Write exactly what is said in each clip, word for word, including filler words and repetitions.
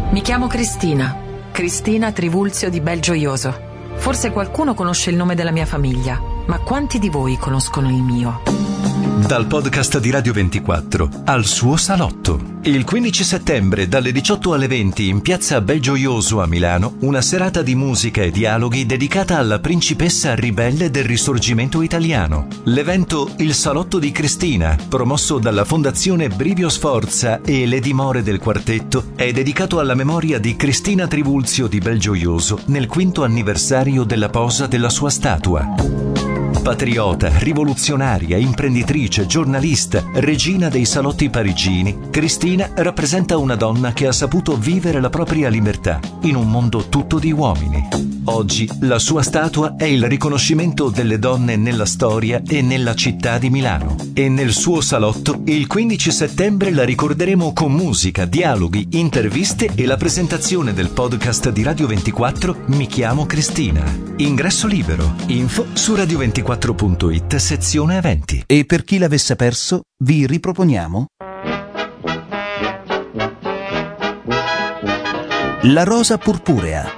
Mi chiamo Cristina, Cristina Trivulzio di Belgioioso. Forse qualcuno conosce il nome della mia famiglia, ma quanti di voi conoscono il mio? Dal podcast di Radio ventiquattro al suo salotto. Il quindici settembre dalle diciotto alle venti in piazza Belgioioso a Milano, una serata di musica e dialoghi dedicata alla principessa ribelle del risorgimento italiano. L'evento Il Salotto di Cristina, promosso dalla Fondazione Brivio Sforza e le dimore del quartetto, è dedicato alla memoria di Cristina Trivulzio di Belgioioso nel quinto anniversario della posa della sua statua. Patriota, rivoluzionaria, imprenditrice, giornalista, regina dei salotti parigini, Cristina rappresenta una donna che ha saputo vivere la propria libertà in un mondo tutto di uomini. Oggi la sua statua è il riconoscimento delle donne nella storia e nella città di Milano. E nel suo salotto, il quindici settembre la ricorderemo con musica, dialoghi, interviste e la presentazione del podcast di Radio ventiquattro Mi chiamo Cristina. Ingresso libero. Info su radio ventiquattro punto it, sezione eventi. E per chi l'avesse perso, vi riproponiamo La rosa purpurea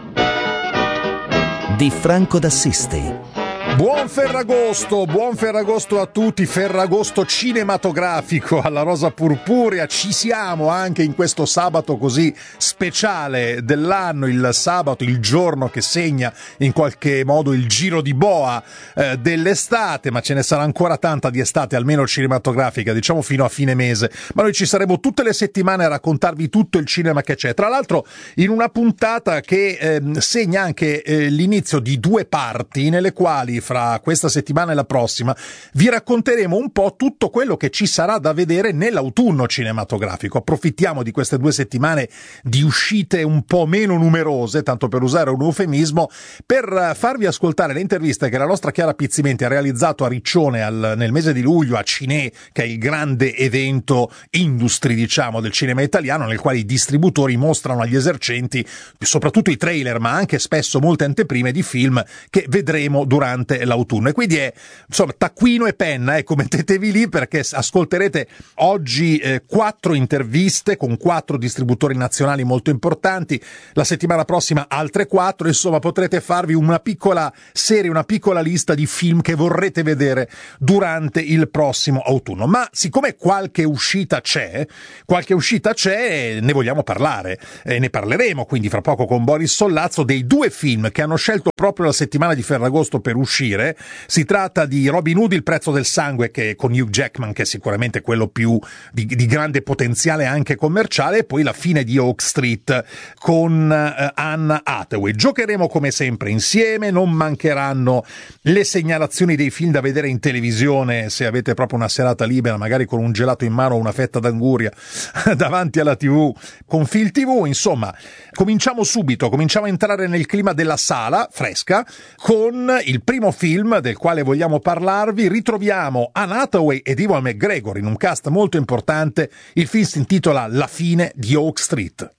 di Franco d'Assisi. Buon Ferragosto, buon Ferragosto a tutti, Ferragosto cinematografico alla Rosa Purpurea. Ci siamo anche in questo sabato così speciale dell'anno, il sabato, il giorno che segna in qualche modo il giro di boa eh, dell'estate, ma ce ne sarà ancora tanta di estate, almeno cinematografica, diciamo fino a fine mese. Ma noi ci saremo tutte le settimane a raccontarvi tutto il cinema che c'è. Tra l'altro in una puntata che eh, segna anche eh, l'inizio di due parti nelle quali fra questa settimana e la prossima vi racconteremo un po' tutto quello che ci sarà da vedere nell'autunno cinematografico. Approfittiamo di queste due settimane di uscite un po' meno numerose, tanto per usare un eufemismo, per farvi ascoltare le interviste che la nostra Chiara Pizzimenti ha realizzato a Riccione al, nel mese di luglio a Cinè, che è il grande evento industry, diciamo, del cinema italiano, nel quale i distributori mostrano agli esercenti soprattutto i trailer, ma anche spesso molte anteprime di film che vedremo durante l'autunno. E quindi è insomma taccuino e penna, ecco, mettetevi lì perché ascolterete oggi eh, quattro interviste con quattro distributori nazionali molto importanti, la settimana prossima altre quattro, insomma potrete farvi una piccola serie, una piccola lista di film che vorrete vedere durante il prossimo autunno. Ma siccome qualche uscita c'è, qualche uscita c'è, ne vogliamo parlare e ne parleremo quindi fra poco con Boris Sollazzo dei due film che hanno scelto proprio la settimana di Ferragosto per uscire. Si tratta di Robin Hood, Il prezzo del sangue, che con Hugh Jackman, che è sicuramente quello più di, di grande potenziale anche commerciale, e poi La fine di Oak Street con uh, Anne Hathaway. Giocheremo come sempre insieme, non mancheranno le segnalazioni dei film da vedere in televisione se avete proprio una serata libera, magari con un gelato in mano o una fetta d'anguria davanti alla tivù con Film tivù. Insomma, cominciamo subito, cominciamo a entrare nel clima della sala fresca con il primo film del quale vogliamo parlarvi. Ritroviamo Anne Hathaway ed Ewan McGregor in un cast molto importante. Il film si intitola La fine di Oak Street.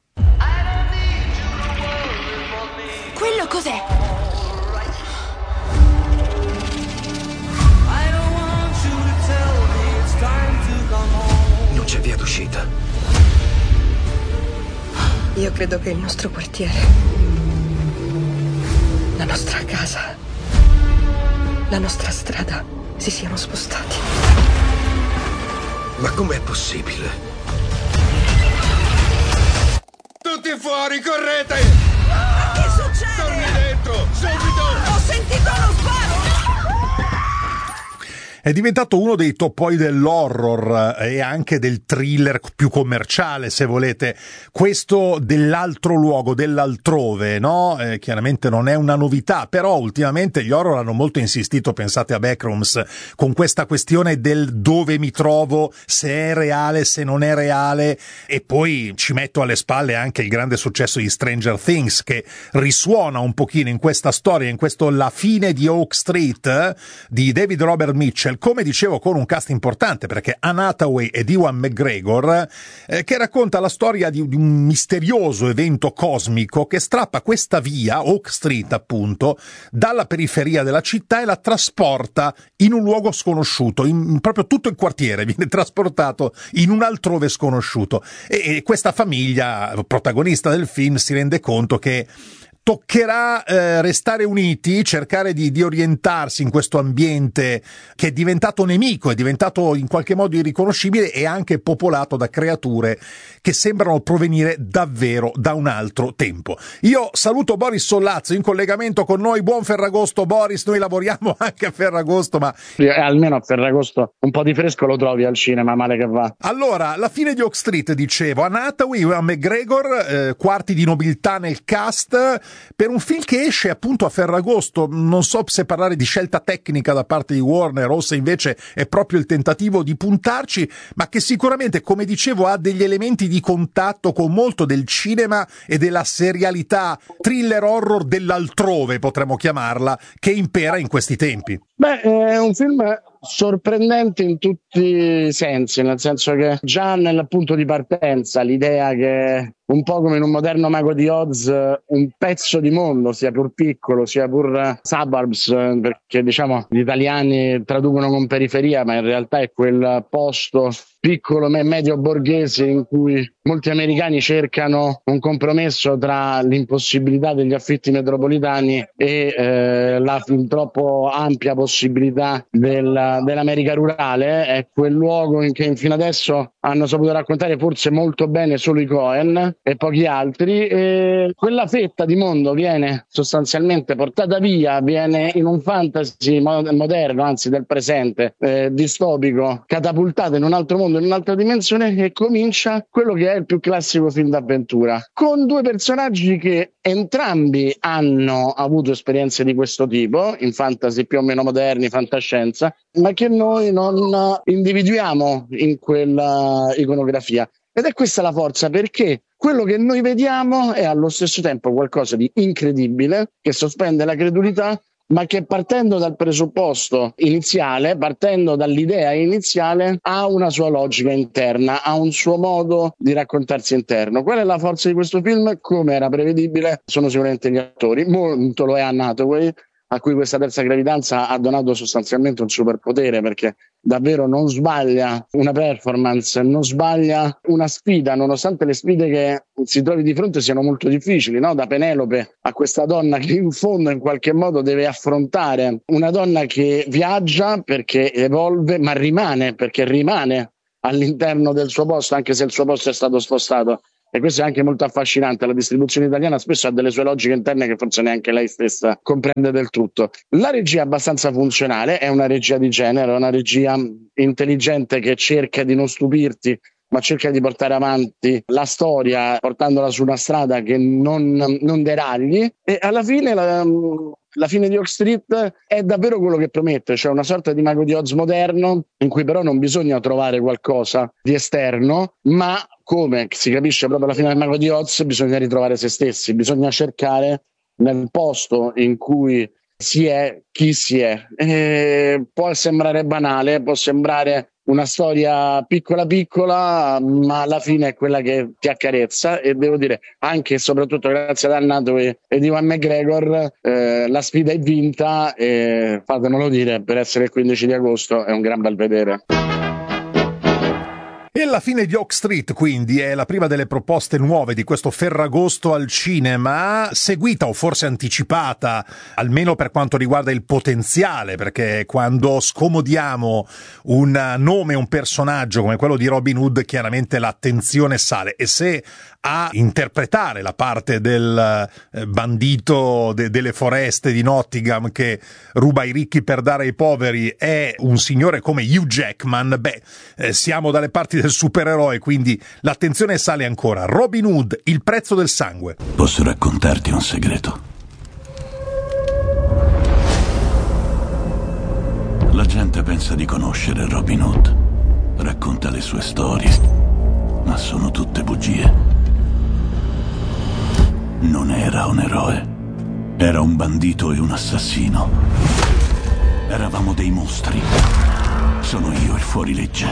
Quello cos'è? Non c'è via d'uscita. Io credo che il nostro quartiere, la nostra casa, la nostra strada si siano spostati. Ma com'è possibile? Tutti fuori, correte! Ma che succede? Torni dentro, subito! Ho sentito lo sparo! È diventato uno dei topoi dell'horror e anche del thriller più commerciale, se volete, questo dell'altro luogo, dell'altrove, no? Eh, chiaramente non è una novità, però ultimamente gli horror hanno molto insistito, pensate a Backrooms, con questa questione del dove mi trovo, se è reale, se non è reale, e poi ci metto alle spalle anche il grande successo di Stranger Things, che risuona un pochino in questa storia, in questo La fine di Oak Street, eh, di David Robert Mitchell, Channel, come dicevo con un cast importante, perché Anne Hathaway ed Ewan McGregor, eh, che racconta la storia di, di un misterioso evento cosmico che strappa questa via, Oak Street appunto, dalla periferia della città e la trasporta in un luogo sconosciuto, in, in proprio tutto il quartiere viene trasportato in un altrove sconosciuto, e, e questa famiglia, protagonista del film, si rende conto che toccherà eh, restare uniti, cercare di, di orientarsi in questo ambiente che è diventato nemico, è diventato in qualche modo irriconoscibile e anche popolato da creature che sembrano provenire davvero da un altro tempo. Io saluto Boris Sollazzo in collegamento con noi. Buon Ferragosto Boris, noi lavoriamo anche a Ferragosto, ma almeno a Ferragosto un po' di fresco lo trovi al cinema, male che va. Allora, la fine di Oak Street, dicevo, Anne Hathaway, Ewan McGregor, eh, quarti di nobiltà nel cast, per un film che esce appunto a Ferragosto. Non so se parlare di scelta tecnica da parte di Warner o se invece è proprio il tentativo di puntarci, ma che sicuramente, come dicevo, ha degli elementi di contatto con molto del cinema e della serialità thriller horror dell'altrove, potremmo chiamarla, che impera in questi tempi. Beh, è un film sorprendente in tutti i sensi, nel senso che già nel punto di partenza l'idea che un po' come in un moderno Mago di Oz un pezzo di mondo, sia pur piccolo, sia pur suburbs, perché diciamo gli italiani traducono con periferia, ma in realtà è quel posto piccolo e medio borghese in cui molti americani cercano un compromesso tra l'impossibilità degli affitti metropolitani e eh, la fin troppo ampia possibilità del, dell'America rurale. È quel luogo in che fino adesso hanno saputo raccontare forse molto bene solo i Coen e pochi altri, e quella fetta di mondo viene sostanzialmente portata via, viene in un fantasy moderno, anzi del presente, eh, distopico, catapultata in un altro mondo, in un'altra dimensione, e comincia quello che è il più classico film d'avventura, con due personaggi che entrambi hanno avuto esperienze di questo tipo, in fantasy più o meno moderni, fantascienza, ma che noi non individuiamo in quella iconografia. Ed è questa la forza, perché quello che noi vediamo è allo stesso tempo qualcosa di incredibile, che sospende la credulità, ma che partendo dal presupposto iniziale, partendo dall'idea iniziale, ha una sua logica interna, ha un suo modo di raccontarsi interno. Qual è la forza di questo film? Come era prevedibile, sono sicuramente gli attori, molto lo è Anne Hathaway, a cui questa terza gravidanza ha donato sostanzialmente un superpotere, perché davvero non sbaglia una performance, non sbaglia una sfida, nonostante le sfide che si trovi di fronte siano molto difficili, no? Da Penelope a questa donna che in fondo in qualche modo deve affrontare una donna che viaggia perché evolve, ma rimane, perché rimane all'interno del suo posto, anche se il suo posto è stato spostato. E questo è anche molto affascinante. La distribuzione italiana spesso ha delle sue logiche interne che forse neanche lei stessa comprende del tutto. La regia è abbastanza funzionale, è una regia di genere, è una regia intelligente che cerca di non stupirti, ma cerca di portare avanti la storia portandola su una strada che non, non deragli, e alla fine la, la fine di Oak Street è davvero quello che promette, cioè una sorta di Mago di Oz moderno, in cui però non bisogna trovare qualcosa di esterno, ma come si capisce proprio alla fine del Mago di Oz, bisogna ritrovare se stessi, bisogna cercare nel posto in cui si è chi si è. E può sembrare banale, può sembrare una storia piccola piccola, ma alla fine è quella che ti accarezza, e devo dire anche e soprattutto grazie ad Anne Hathaway e di Ewan McGregor eh, la sfida è vinta, e fatemelo dire, per essere il quindici di agosto è un gran bel vedere. E la fine di Oak Street, quindi, è la prima delle proposte nuove di questo Ferragosto al cinema, seguita o forse anticipata, almeno per quanto riguarda il potenziale, perché quando scomodiamo un nome, un personaggio come quello di Robin Hood, chiaramente l'attenzione sale, e se a interpretare la parte del bandito de- delle foreste di Nottingham che ruba i ricchi per dare ai poveri è un signore come Hugh Jackman, beh, eh, siamo dalle parti del supereroe, quindi l'attenzione sale ancora. Robin Hood, il prezzo del sangue. Posso raccontarti un segreto? La gente pensa di conoscere Robin Hood, racconta le sue storie, ma sono tutte bugie. Non era un eroe, era un bandito e un assassino. Eravamo dei mostri. Sono io il fuorilegge.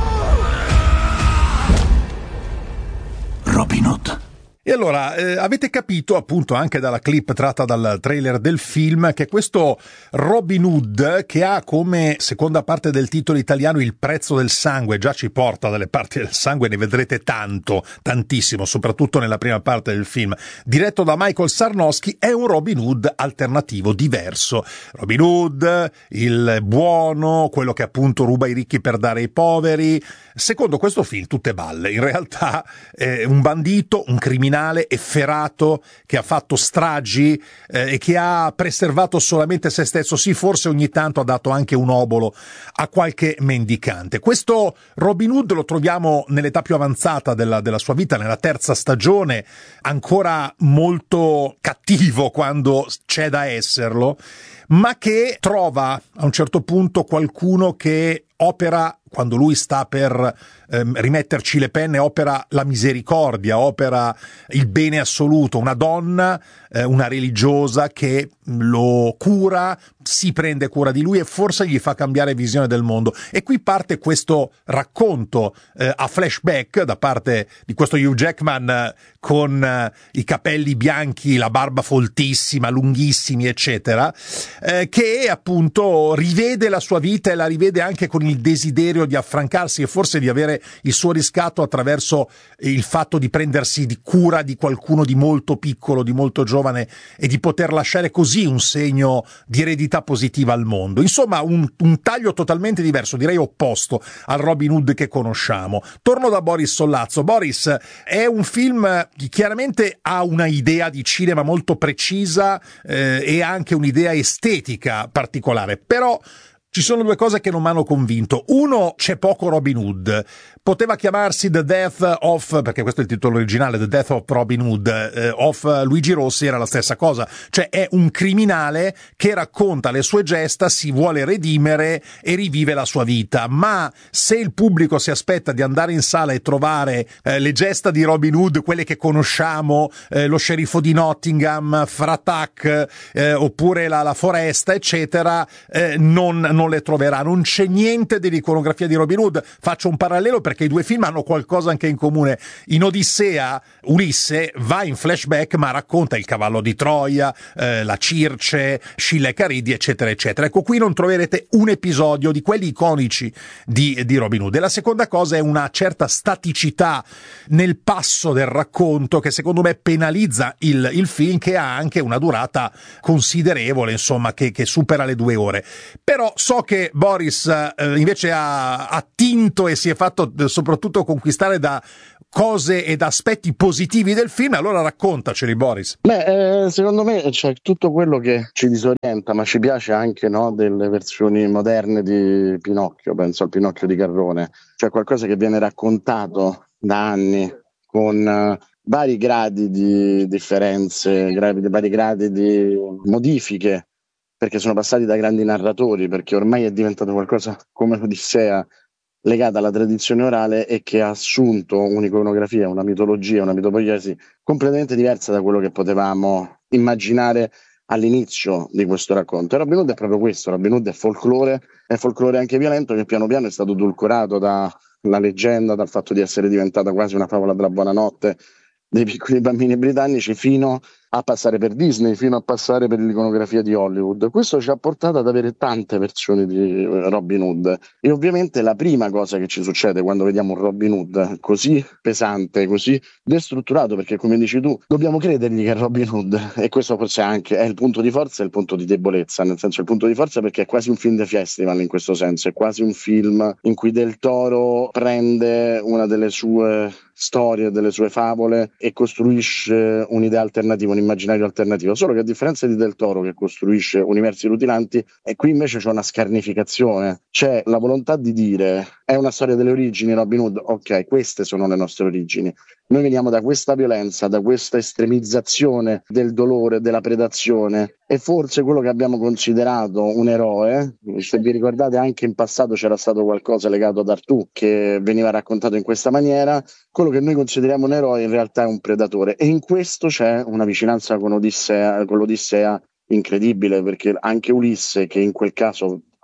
Robin Hood. E allora, eh, avete capito appunto anche dalla clip tratta dal trailer del film che questo Robin Hood, che ha come seconda parte del titolo italiano il prezzo del sangue, già ci porta dalle parti del sangue, ne vedrete tanto, tantissimo, soprattutto nella prima parte del film, diretto da Michael Sarnowski, è un Robin Hood alternativo, diverso. Robin Hood, il buono, quello che appunto ruba i ricchi per dare ai poveri. Secondo questo film tutte balle, in realtà è un bandito, un criminale efferato che ha fatto stragi eh, e che ha preservato solamente se stesso. Sì, forse ogni tanto ha dato anche un obolo a qualche mendicante. Questo Robin Hood lo troviamo nell'età più avanzata della, della sua vita, nella terza stagione, ancora molto cattivo quando c'è da esserlo, ma che trova a un certo punto qualcuno che opera, quando lui sta per ehm, rimetterci le penne, opera la misericordia, opera il bene assoluto, una donna, eh, una religiosa che lo cura, si prende cura di lui e forse gli fa cambiare visione del mondo. E qui parte questo racconto eh, a flashback da parte di questo Hugh Jackman eh, con eh, i capelli bianchi, la barba foltissima, lunghissimi, eccetera, eh, che appunto rivede la sua vita e la rivede anche con il desiderio di affrancarsi e forse di avere il suo riscatto attraverso il fatto di prendersi di cura di qualcuno di molto piccolo, di molto giovane, e di poter lasciare così un segno di eredità positiva al mondo. Insomma, un, un taglio totalmente diverso, direi opposto al Robin Hood che conosciamo. Torno da Boris Sollazzo. Boris, è un film che chiaramente ha una idea di cinema molto precisa eh, e anche un'idea estetica particolare, però ci sono due cose che non mi hanno convinto. Uno, c'è poco Robin Hood. Poteva chiamarsi The Death of, perché questo è il titolo originale, The Death of Robin Hood, eh, of Luigi Rossi, era la stessa cosa. Cioè è un criminale che racconta le sue gesta, si vuole redimere e rivive la sua vita. Ma se il pubblico si aspetta di andare in sala e trovare eh, le gesta di Robin Hood, quelle che conosciamo, eh, lo sceriffo di Nottingham, Fratak, eh, oppure la, la foresta, eccetera, eh, non, non le troverà. Non c'è niente dell'iconografia di Robin Hood. Faccio un parallelo perché i due film hanno qualcosa anche in comune. In Odissea, Ulisse va in flashback ma racconta il cavallo di Troia, eh, la Circe, Scilla e Caridi, eccetera, eccetera. Ecco, qui non troverete un episodio di quelli iconici di, di Robin Hood. E la seconda cosa è una certa staticità nel passo del racconto che secondo me penalizza il, il film, che ha anche una durata considerevole, insomma, che, che supera le due ore. Però so che Boris eh, invece ha attinto e si è fatto soprattutto conquistare da cose ed aspetti positivi del film. Allora raccontaceli, Boris. Beh, eh, secondo me c'è tutto quello che ci disorienta, ma ci piace anche, no, delle versioni moderne di Pinocchio. Penso al Pinocchio di Garrone, cioè qualcosa che viene raccontato da anni con uh, vari gradi di differenze, gra- vari gradi di modifiche, perché sono passati da grandi narratori, perché ormai è diventato qualcosa come l'Odissea legata alla tradizione orale e che ha assunto un'iconografia, una mitologia, una mitopoiesi completamente diversa da quello che potevamo immaginare all'inizio di questo racconto. E Robin Hood è proprio questo. Robin Hood è folklore, è folklore anche violento, che piano piano è stato edulcorato dalla leggenda, dal fatto di essere diventata quasi una favola della buonanotte dei piccoli bambini britannici, fino a passare per Disney, fino a passare per l'iconografia di Hollywood. Questo ci ha portato ad avere tante versioni di Robin Hood, e ovviamente la prima cosa che ci succede quando vediamo un Robin Hood così pesante, così destrutturato, perché come dici tu dobbiamo credergli che è Robin Hood, e questo forse anche è il punto di forza e il punto di debolezza, nel senso il punto di forza perché è quasi un film de festival, in questo senso è quasi un film in cui Del Toro prende una delle sue storie, delle sue favole e costruisce un'idea alternativa, un immaginario alternativo, solo che a differenza di Del Toro che costruisce universi rutilanti, e qui invece c'è una scarnificazione, c'è la volontà di dire è una storia delle origini Robin Hood, ok, queste sono le nostre origini, noi veniamo da questa violenza, da questa estremizzazione del dolore, della predazione, e forse quello che abbiamo considerato un eroe, se vi ricordate anche in passato c'era stato qualcosa legato ad Artù che veniva raccontato in questa maniera, quello che noi consideriamo un eroe in realtà è un predatore, e in questo c'è una vicinanza con Odissea, con l'Odissea incredibile, perché anche Ulisse, che in quel caso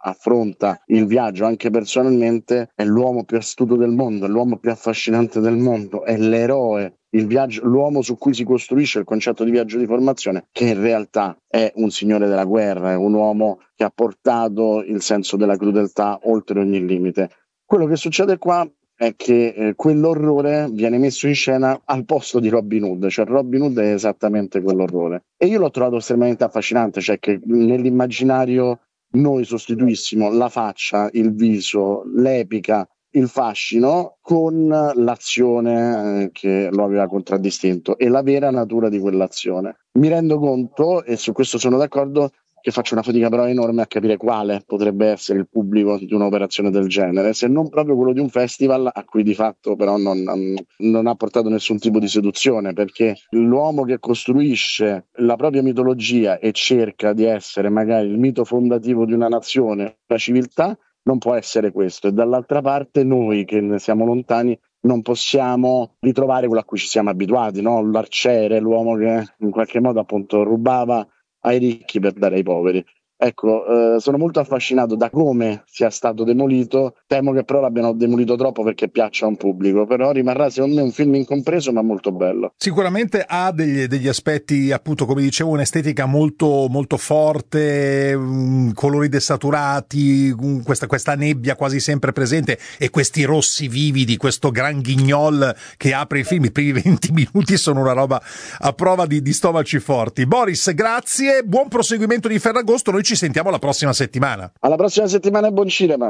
affronta il viaggio anche personalmente, è l'uomo più astuto del mondo, è l'uomo più affascinante del mondo, è l'eroe, il viaggio, l'uomo su cui si costruisce il concetto di viaggio di formazione, che in realtà è un signore della guerra, è un uomo che ha portato il senso della crudeltà oltre ogni limite. Quello che succede qua è che eh, quell'orrore viene messo in scena al posto di Robin Hood, cioè Robin Hood è esattamente quell'orrore, e io l'ho trovato estremamente affascinante, cioè che nell'immaginario noi sostituissimo la faccia, il viso, l'epica, il fascino con l'azione eh, che lo aveva contraddistinto e la vera natura di quell'azione. Mi rendo conto, e su questo sono d'accordo, che faccio una fatica però enorme a capire quale potrebbe essere il pubblico di un'operazione del genere, se non proprio quello di un festival a cui di fatto però non, non, non ha portato nessun tipo di seduzione, perché l'uomo che costruisce la propria mitologia e cerca di essere magari il mito fondativo di una nazione, una civiltà, non può essere questo, e dall'altra parte noi che ne siamo lontani non possiamo ritrovare quello a cui ci siamo abituati, no? L'arciere, l'uomo che in qualche modo appunto rubava ai ricchi per dare ai poveri. Ecco, eh, sono molto affascinato da come sia stato demolito, temo che però l'abbiano demolito troppo perché piaccia a un pubblico, però rimarrà secondo me un film incompreso ma molto bello. Sicuramente ha degli, degli aspetti, appunto come dicevo, un'estetica molto, molto forte, um, colori desaturati, um, questa, questa nebbia quasi sempre presente e questi rossi vividi, questo gran ghignol che apre il film. I primi venti minuti sono una roba a prova di, di stomaci forti. Boris, grazie, buon proseguimento di Ferragosto, noi ci sentiamo la prossima settimana. Alla prossima settimana e buon cinema.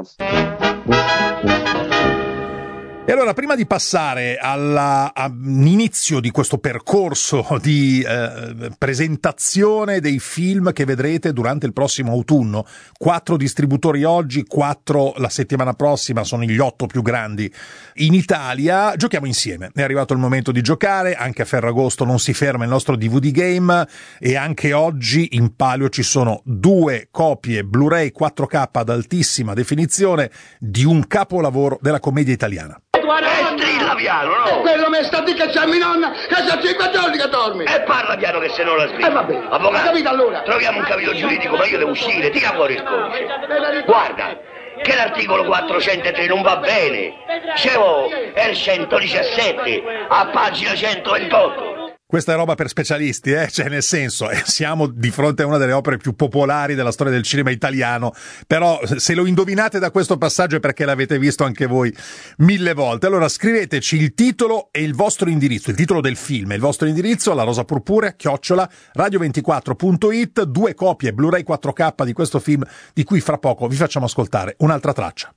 E allora, prima di passare alla, all'inizio di questo percorso di eh, presentazione dei film che vedrete durante il prossimo autunno, quattro distributori oggi, quattro la settimana prossima, sono gli otto più grandi in Italia, giochiamo insieme. È arrivato il momento di giocare, anche a Ferragosto non si ferma il nostro D V D Game e anche oggi in palio ci sono due copie Blu-ray quattro K ad altissima definizione di un capolavoro della commedia italiana. E strilla piano, no? E quello mi sta di cacciare mia nonna, che sono cinque giorni che dormi. E parla piano che se no la strilla. E eh, va bene. Avvocato, hai capito allora? Troviamo un capitolo giuridico, ma io devo uscire, tira fuori il codice. Guarda, che l'articolo quattrocentotre non va bene. Dicevo, è il centodiciassette, a pagina centoventotto. Questa è roba per specialisti, eh? Cioè nel senso, eh, siamo di fronte a una delle opere più popolari della storia del cinema italiano, però se lo indovinate da questo passaggio è perché l'avete visto anche voi mille volte. Allora scriveteci il titolo e il vostro indirizzo, il titolo del film e il vostro indirizzo alla rosa purpurea chiocciola radio ventiquattro punto it, due copie Blu-ray quattro K di questo film di cui fra poco vi facciamo ascoltare un'altra traccia.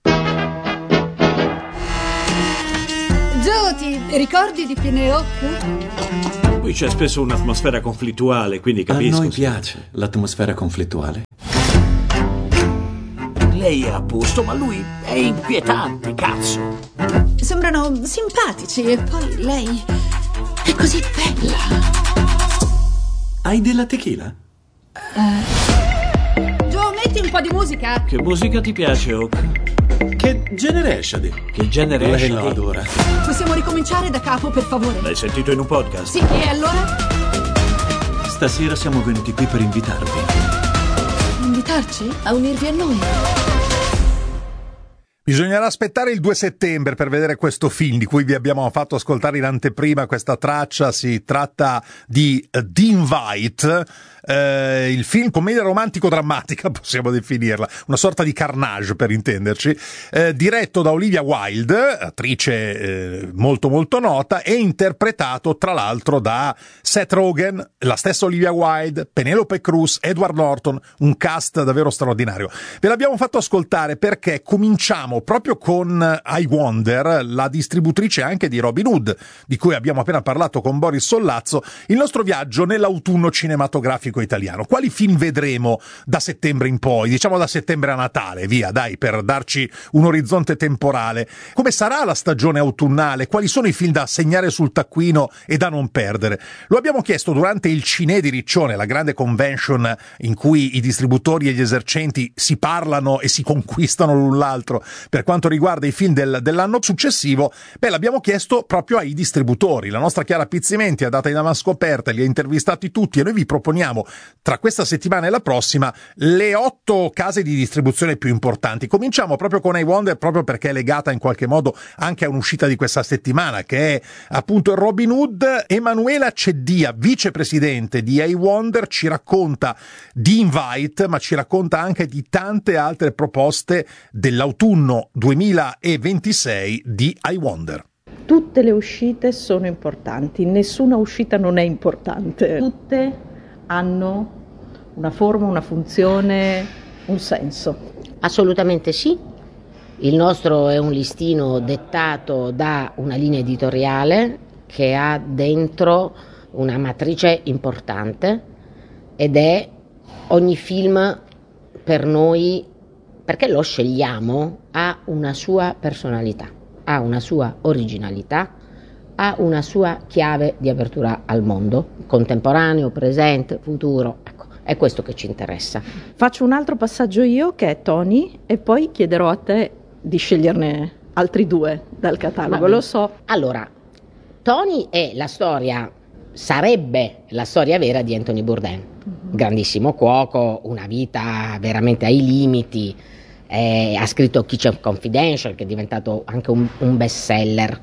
Joe, ti ricordi di Pineoc? Qui c'è spesso un'atmosfera conflittuale, quindi capisco. A noi piace l'atmosfera conflittuale. Lei è a posto, ma lui è inquietante, cazzo. Sembrano simpatici e poi lei è così bella. Hai della tequila? Uh... Joe, metti un po' di musica. Che musica ti piace, Oak? Che genere è Shadi? Che genere è Shadi? Lei lo adora. Possiamo ricominciare da capo, per favore? L'hai sentito in un podcast? Sì, e allora? Stasera siamo venuti qui per invitarvi. Invitarci? A unirvi a noi? Bisognerà aspettare il due settembre per vedere questo film di cui vi abbiamo fatto ascoltare in anteprima questa traccia. Si tratta di The Invite, eh, il film commedia romantico-drammatica, possiamo definirla, una sorta di Carnage per intenderci, eh, diretto da Olivia Wilde, attrice eh, molto molto nota, e interpretato tra l'altro da Seth Rogen, la stessa Olivia Wilde, Penelope Cruz, Edward Norton, un cast davvero straordinario. Ve l'abbiamo fatto ascoltare perché cominciamo proprio con I Wonder, la distributrice anche di Robin Hood, di cui abbiamo appena parlato con Boris Sollazzo, il nostro viaggio nell'autunno cinematografico italiano. Quali film vedremo da settembre in poi, diciamo da settembre a Natale, via, dai, per darci un orizzonte temporale? Come sarà la stagione autunnale? Quali sono i film da segnare sul taccuino e da non perdere? Lo abbiamo chiesto durante il Cine di Riccione, la grande convention in cui i distributori e gli esercenti si parlano e si conquistano l'un l'altro per quanto riguarda i film del, dell'anno successivo, beh, l'abbiamo chiesto proprio ai distributori. La nostra Chiara Pizzimenti è andata in avanscoperta, li ha intervistati tutti e noi vi proponiamo tra questa settimana e la prossima le otto case di distribuzione più importanti. Cominciamo proprio con I Wonder, proprio perché è legata in qualche modo anche a un'uscita di questa settimana, che è appunto il Robin Hood. Emanuela Ceddia, vicepresidente di I Wonder, ci racconta di Invite, ma ci racconta anche di tante altre proposte dell'autunno duemilaventisei di I Wonder. Tutte le uscite sono importanti, nessuna uscita non è importante. Tutte hanno una forma, una funzione, un senso. Assolutamente sì. Il nostro è un listino dettato da una linea editoriale che ha dentro una matrice importante ed è ogni film per noi, perché lo scegliamo, ha una sua personalità, ha una sua originalità, ha una sua chiave di apertura al mondo, contemporaneo, presente, futuro, ecco, è questo che ci interessa. Faccio un altro passaggio io, che è Tony, e poi chiederò a te di sceglierne altri due dal catalogo, Ma, lo so. Allora, Tony è la storia, sarebbe la storia vera di Anthony Bourdain, mm-hmm. grandissimo cuoco, una vita veramente ai limiti, eh, ha scritto Kitchen Confidential, che è diventato anche un, un bestseller.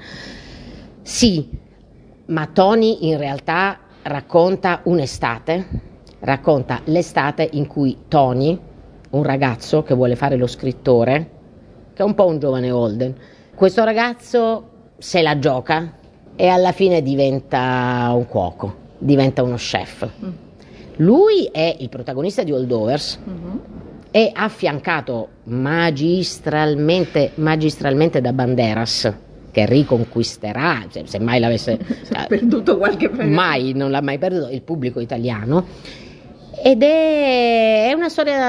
Sì, ma Tony in realtà racconta un'estate, racconta l'estate in cui Tony, un ragazzo che vuole fare lo scrittore, che è un po' un giovane Holden, questo ragazzo se la gioca e alla fine diventa un cuoco, diventa uno chef. Mm. Lui è il protagonista di Holdovers, mm-hmm. e affiancato magistralmente, magistralmente da Banderas, che riconquisterà, cioè, se mai l'avesse ha perduto qualche premio. Mai, non l'ha mai perduto, il pubblico italiano. Ed è, è una storia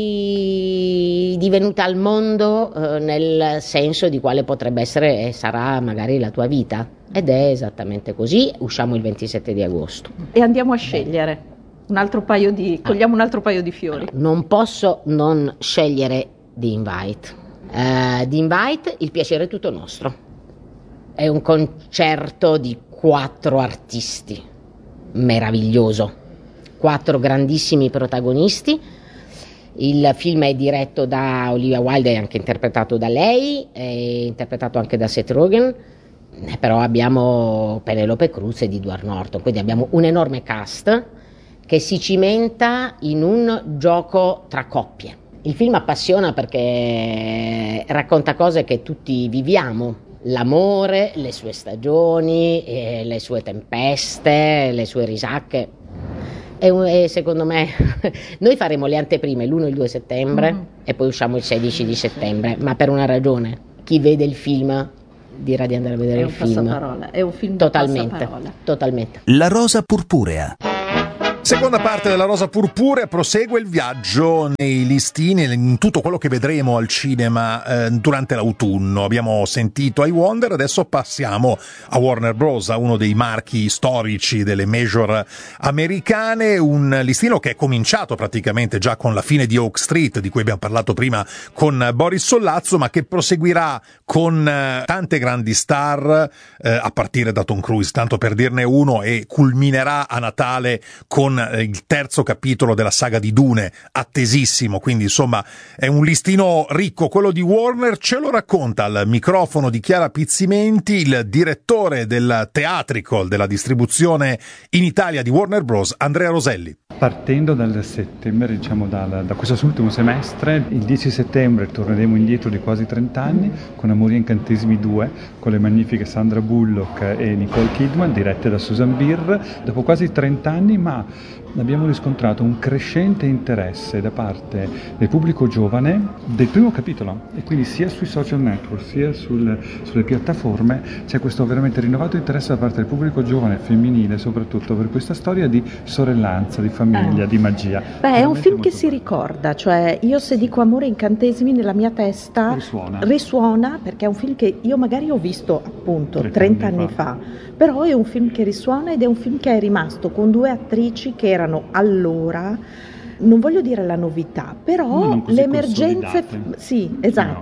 di, di venuta al mondo eh, nel senso di quale potrebbe essere e sarà magari la tua vita. Ed è esattamente così. Usciamo il ventisette di agosto. E andiamo a scegliere un altro paio di, cogliamo un altro paio di fiori. Non posso non scegliere The Invite. Uh, The Invite, il piacere è tutto nostro. È un concerto di quattro artisti, meraviglioso, quattro grandissimi protagonisti. Il film è diretto da Olivia Wilde e anche interpretato da lei, è interpretato anche da Seth Rogen, però abbiamo Penelope Cruz ed Edward Norton, quindi abbiamo un enorme cast che si cimenta in un gioco tra coppie. Il film appassiona perché racconta cose che tutti viviamo. L'amore, le sue stagioni, eh, le sue tempeste, le sue risacche. E, e secondo me noi faremo le anteprime l'uno e il due settembre, mm-hmm. e poi usciamo il sedici di settembre, ma per una ragione: chi vede il film dirà di andare a vedere è il film. Passaparola. È un film totalmente, totalmente. La rosa purpurea. Seconda parte della Rosa Purpurea, prosegue il viaggio nei listini, in tutto quello che vedremo al cinema eh, durante l'autunno. Abbiamo sentito I Wonder, adesso passiamo a Warner Bros., a uno dei marchi storici delle major americane, un listino che è cominciato praticamente già con la fine di Oak Street, di cui abbiamo parlato prima con Boris Sollazzo, ma che proseguirà con eh, tante grandi star, eh, a partire da Tom Cruise, tanto per dirne uno, e culminerà a Natale con il terzo capitolo della saga di Dune, attesissimo. Quindi insomma è un listino ricco quello di Warner. Ce lo racconta al microfono di Chiara Pizzimenti il direttore del theatrical, della distribuzione in Italia di Warner Bros., Andrea Roselli. Partendo dal settembre, diciamo dal, da questo ultimo semestre, il dieci settembre torneremo indietro di quasi trenta anni con Amori e Incantesimi due, con le magnifiche Sandra Bullock e Nicole Kidman, dirette da Susan Birr. Dopo quasi trenta anni, ma abbiamo riscontrato un crescente interesse da parte del pubblico giovane del primo capitolo, e quindi sia sui social network sia sul, sulle piattaforme c'è questo veramente rinnovato interesse da parte del pubblico giovane femminile, soprattutto per questa storia di sorellanza, di famiglia, eh. di magia. Beh, è un film che si ricorda, cioè io se dico Amore e Incantesimi nella mia testa risuona. risuona perché è un film che io magari ho visto appunto trenta anni fa, però è un film che risuona ed è un film che è rimasto con due attrici che erano allora, non voglio dire la novità, però le emergenze, sì, esatto,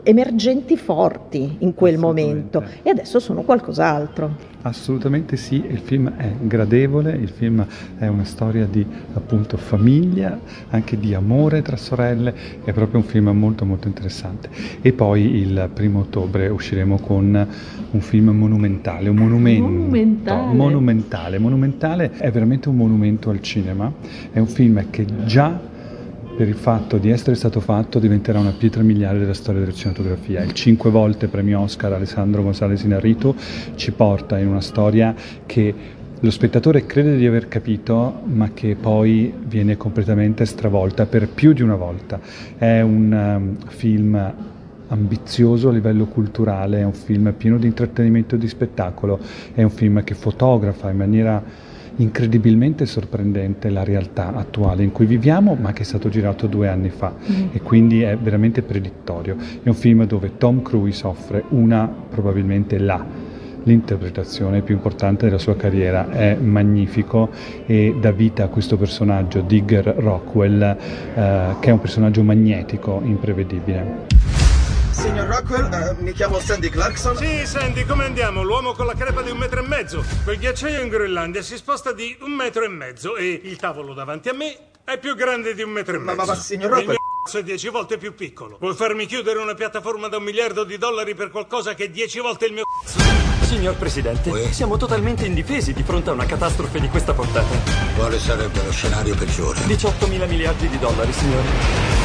emergenti forti in quel momento e adesso sono qualcos'altro. Assolutamente sì, il film è gradevole, il film è una storia di appunto famiglia, anche di amore tra sorelle, è proprio un film molto molto interessante. E poi il primo ottobre usciremo con un film monumentale, un monumento, monumentale. monumentale, monumentale, è veramente un monumento al cinema, è un film che già per il fatto di essere stato fatto diventerà una pietra miliare della storia della cinematografia. Il cinque volte premio Oscar Alessandro González Iñárritu ci porta in una storia che lo spettatore crede di aver capito, ma che poi viene completamente stravolta per più di una volta. È un um, film ambizioso a livello culturale, è un film pieno di intrattenimento e di spettacolo, è un film che fotografa in maniera incredibilmente sorprendente la realtà attuale in cui viviamo, ma che è stato girato due anni fa mm. e quindi è veramente predittorio. È un film dove Tom Cruise offre una, probabilmente la, l'interpretazione più importante della sua carriera, è magnifico e dà vita a questo personaggio, Digger Rockwell, eh, che è un personaggio magnetico, imprevedibile. Signor Rockwell, uh, mi chiamo Sandy Clarkson. Sì, Sandy, come andiamo? L'uomo con la crepa di un metro e mezzo. Quel ghiacciaio in Groenlandia si sposta di un metro e mezzo e il tavolo davanti a me è più grande di un metro e mezzo. Ma, ma, ma signor Rockwell... Il mio c***o è dieci volte più piccolo. Vuoi farmi chiudere una piattaforma da un miliardo di dollari per qualcosa che è dieci volte il mio c***o? Signor Presidente, oui. Siamo totalmente indifesi di fronte a una catastrofe di questa portata. Quale sarebbe lo scenario peggiore? diciottomila miliardi di dollari, signore.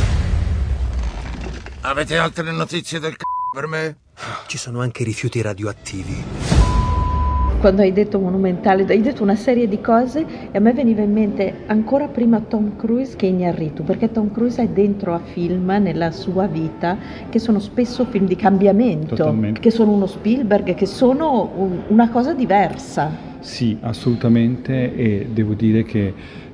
Avete altre notizie del c***o per me? Ci sono anche rifiuti radioattivi. Quando hai detto monumentale, hai detto una serie di cose e a me veniva in mente ancora prima Tom Cruise che Iñárritu, perché Tom Cruise è dentro a film nella sua vita che sono spesso film di cambiamento, Totalmente. Che sono uno Spielberg, che sono un, una cosa diversa. Sì, assolutamente, e devo dire che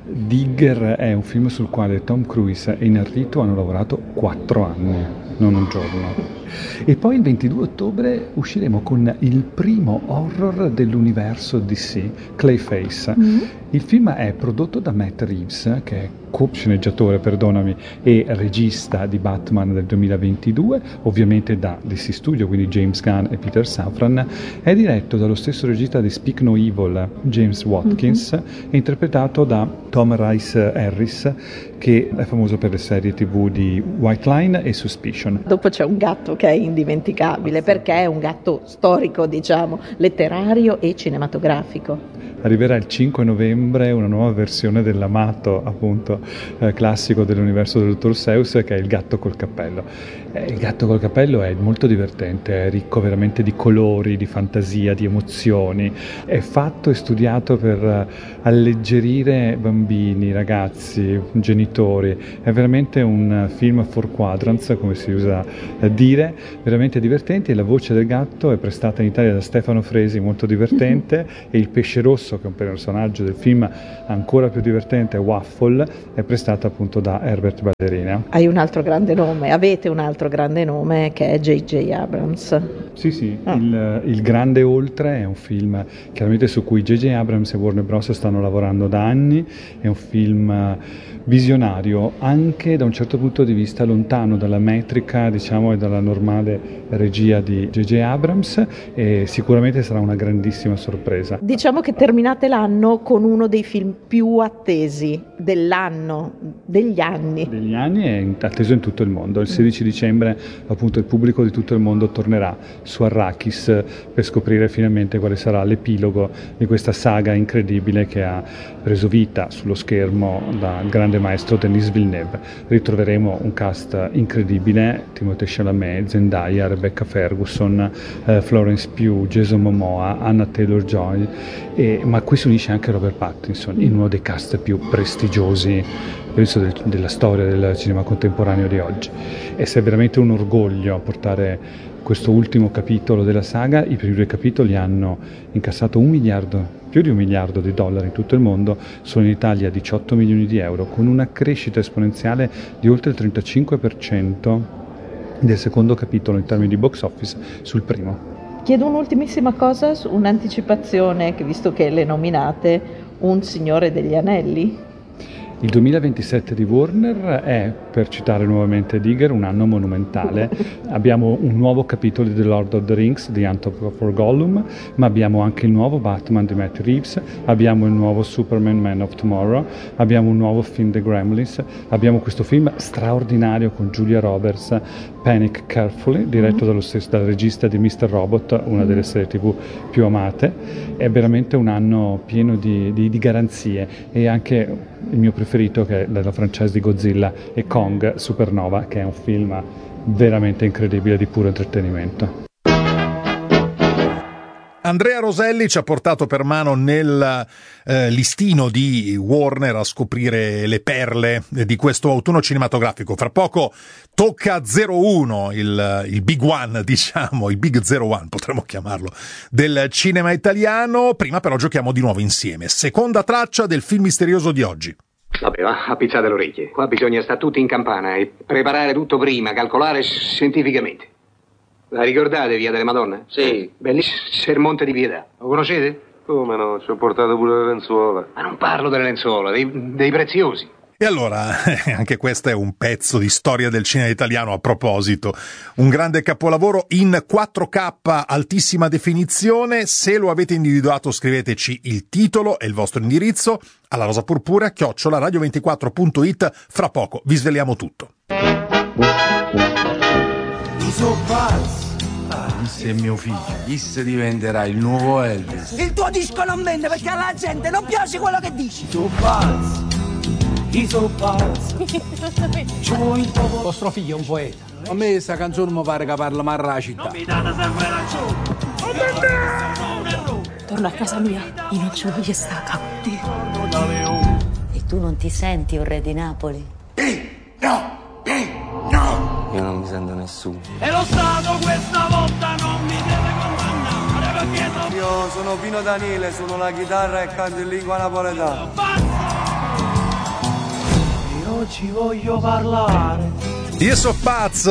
Digger è un film sul quale Tom Cruise e Iñárritu hanno lavorato quattro anni, non un giorno. E poi il ventidue ottobre usciremo con il primo horror dell'universo D C, Clayface. Mm-hmm. Il film è prodotto da Matt Reeves, che è co-sceneggiatore, perdonami, e regista di Batman del duemilaventidue, ovviamente da D C Studio, quindi James Gunn e Peter Safran. È diretto dallo stesso regista di Speak No Evil, James Watkins, mm-hmm. e interpretato da Tom Rice Harris, che è famoso per le serie tv di White Line e Suspicion. Dopo c'è un gatto che è indimenticabile, perché è un gatto storico, diciamo, letterario e cinematografico. Arriverà il cinque novembre una nuova versione dell'amato, appunto, eh, classico dell'universo del dottor Seuss, che è Il gatto col cappello. Eh, il gatto col cappello è molto divertente, è ricco veramente di colori, di fantasia, di emozioni. È fatto e studiato per uh, alleggerire bambini, ragazzi, genitori. È veramente un film for quadrants, come si usa a dire, veramente divertenti. E la voce del gatto è prestata in Italia da Stefano Fresi, molto divertente, e il pesce rosso, che è un personaggio del film ancora più divertente, Waffle, è prestato appunto da Herbert Ballerina. Hai un altro grande nome, avete un altro grande nome che è J J Abrams. Sì, sì, ah. il, il Grande Oltre è un film chiaramente su cui J J Abrams e Warner Bros. Stanno lavorando da anni, è un film visionario, anche da un certo punto di vista lontano dalla metrica, diciamo, e dalla normale regia di J J Abrams, e sicuramente sarà una grandissima sorpresa. Diciamo che terminate l'anno con uno dei film più attesi dell'anno, degli anni. Degli anni è atteso in tutto il mondo. Il sedici dicembre appunto il pubblico di tutto il mondo tornerà su Arrakis per scoprire finalmente quale sarà l'epilogo di questa saga incredibile che ha preso vita sullo schermo dal grande maestro Denis Villeneuve. Ritroveremo un cast incredibile: Timothée Chalamet, Zendaya, Rebecca Ferguson, eh, Florence Pugh, Jason Momoa, Anna Taylor-Joy, e, ma qui si unisce anche Robert Pattinson in uno dei cast più prestigiosi, penso, del, della storia del cinema contemporaneo di oggi. E se è veramente un orgoglio portare questo ultimo capitolo della saga. I primi due capitoli hanno incassato un miliardo, più di un miliardo di dollari in tutto il mondo, sono in Italia diciotto milioni di euro, con una crescita esponenziale di oltre il trentacinque per cento del secondo capitolo in termini di box office sul primo. Chiedo un'ultimissima cosa, un'anticipazione, che visto che le nominate, Un Signore degli Anelli? Il duemilaventisette di Warner è, per citare nuovamente Digger, un anno monumentale. Abbiamo un nuovo capitolo di The Lord of the Rings, The Hunt for Gollum, ma abbiamo anche il nuovo Batman di Matt Reeves, abbiamo il nuovo Superman Man of Tomorrow, abbiamo un nuovo film The Gremlins, abbiamo questo film straordinario con Julia Roberts, Panic Carefully, diretto dallo stesso, dal regista di mister Robot, una delle serie tv più amate. È veramente un anno pieno di, di, di garanzie, e anche il mio preferito, che è della franchise di Godzilla, è Kong Supernova, che è un film veramente incredibile di puro intrattenimento. Andrea Roselli ci ha portato per mano nel eh, listino di Warner a scoprire le perle di questo autunno cinematografico. Fra poco tocca zero uno, il, il big one, diciamo, il big zero one potremmo chiamarlo, del cinema italiano. Prima però giochiamo di nuovo insieme. Seconda traccia del film misterioso di oggi. Vabbè, va, appizzate le orecchie. Qua bisogna stare tutti in campana e preparare tutto prima, calcolare scientificamente. La ricordate, Via delle Madonne? Sì. Bellissimo sermonte di pietà. Lo conoscete? Come no, ci ho portato pure le lenzuola. Ma non parlo delle lenzuola, dei, dei preziosi. E allora, anche questo è un pezzo di storia del cinema italiano a proposito. Un grande capolavoro in quattro K, altissima definizione. Se lo avete individuato, scriveteci il titolo e il vostro indirizzo alla rosa purpurea chiocciola radio ventiquattro punto it. Fra poco vi sveliamo tutto. Questo è mio figlio, questo diventerà il nuovo Elvis. Il tuo disco non vende perché alla gente non piace quello che dici. So pazzo, chi so pazzo. Vostro figlio è un poeta. A me questa canzone mi pare che parla marra la città. Torno a casa mia, io non ci voglio stare. E tu non ti senti un re di Napoli? Eh, no, eh, no. Io non mi sento nessuno. E lo Stato questa volta non mi deve condannare perché non... Io sono Pino Daniele, suono la chitarra e canto in lingua napoletana. Io ci voglio parlare. Io so Paz,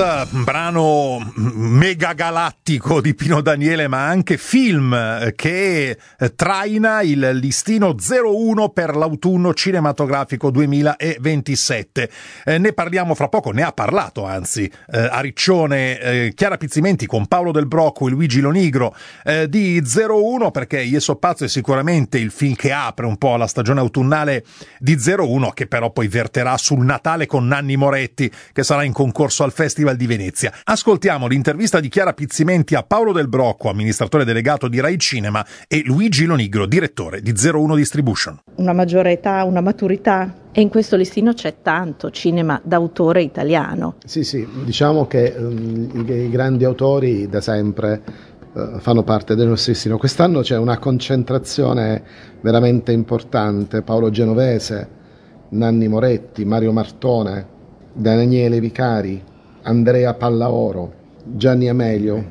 brano mega galattico di Pino Daniele, ma anche film che traina il listino zero uno per l'autunno cinematografico duemilaventisette. Eh, ne parliamo fra poco, ne ha parlato anzi eh, a Riccione eh, Chiara Pizzimenti con Paolo Del Brocco e Luigi Lonigro eh, di zero uno, perché Io so Pazzo è sicuramente il film che apre un po' la stagione autunnale di zero uno, che però poi verterà sul Natale con Nanni Moretti, che sarà in concorso al Festival di Venezia. Ascoltiamo l'intervista di Chiara Pizzimenti a Paolo Del Brocco, amministratore delegato di Rai Cinema, e Luigi Lonigro, direttore di zero uno Distribution. Una maggiore età, una maturità, e in questo listino c'è tanto cinema d'autore italiano. Sì, sì, diciamo che um, i, i grandi autori da sempre uh, fanno parte del nostro listino. Quest'anno c'è una concentrazione veramente importante: Paolo Genovese, Nanni Moretti, Mario Martone, Daniele Vicari, Andrea Pallaoro, Gianni Amelio,